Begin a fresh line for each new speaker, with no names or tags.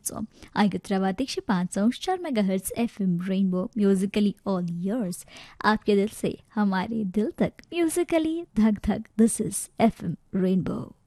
500. आयगुत्रावात 105.4 megahertz FM rainbow Musically all years, आपके दिल से हमारे दिल तक म्यूजिकली धक धक. This is FM rainbow.